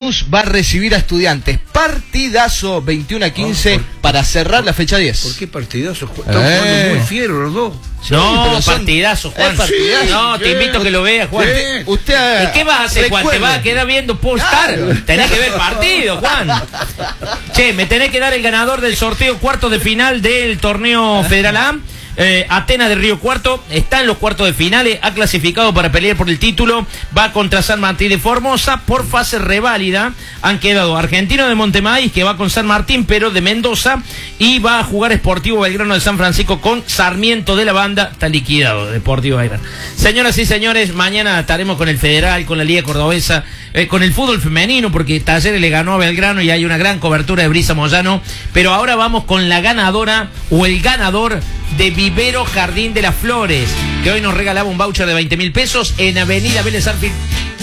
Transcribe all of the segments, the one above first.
Lanús va a recibir a Estudiantes. Partidazo 21-15 para cerrar la fecha 10. ¿Por qué partidazo? Están jugando muy fieros los dos. Sí, no, partidazo, Juan. Partidazo. No, te invito a que lo veas, Juan. Usted, ¿y qué vas a hacer, Juan? ¿Te vas a quedar viendo Polestar? Claro. Tenés que ver partido, Juan. Che, me tenés que dar el ganador del sorteo cuartos de final del torneo Federal A. Atenas de Río Cuarto está en los cuartos de finales, ha clasificado para pelear por el título, va contra San Martín de Formosa por fase reválida. Han quedado Argentino de Montemaíz, que va con San Martín, pero de Mendoza, y va a jugar Sportivo Belgrano de San Francisco con Sarmiento de la Banda. Está liquidado Deportivo Belgrano. Señoras y señores, mañana estaremos con el Federal, con la Liga Cordobesa, con el fútbol femenino, porque Talleres le ganó a Belgrano y hay una gran cobertura de Brisa Moyano. Pero ahora vamos con la ganadora o el ganador de Vivero Jardín de las Flores, que hoy nos regalaba un voucher de 20.000 pesos en Avenida Vélez Arfield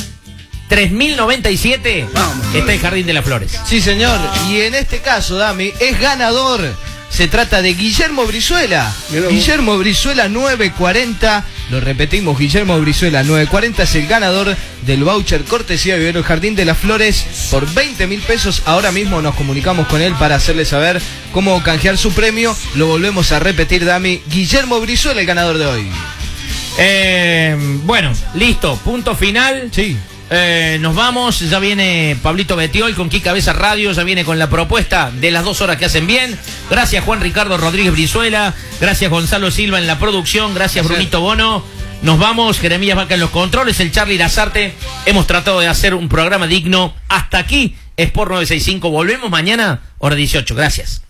3097. Está el Jardín de las Flores. Sí, señor. Y en este caso, Dami, es ganador. Se trata de Guillermo Brizuela. Guillermo Brizuela 940. Lo repetimos, Guillermo Brizuela 940 es el ganador del voucher cortesía de Vivero Jardín de las Flores por 20.000 pesos. Ahora mismo nos comunicamos con él para hacerle saber cómo canjear su premio. Lo volvemos a repetir, Dami. Guillermo Brizuela, el ganador de hoy. Bueno, listo, punto final. Sí. Nos vamos, ya viene Pablito Betiol con Qué Cabeza Radio, ya viene con la propuesta de las 2 horas que hacen bien. Gracias Juan Ricardo Rodríguez Brizuela, gracias Gonzalo Silva en la producción, gracias Brunito Bono. Nos vamos, Jeremías Vaca en los controles, el Charlie Lazarte. Hemos tratado de hacer un programa digno. Hasta aquí, Sport 965. Volvemos mañana, hora 18. Gracias.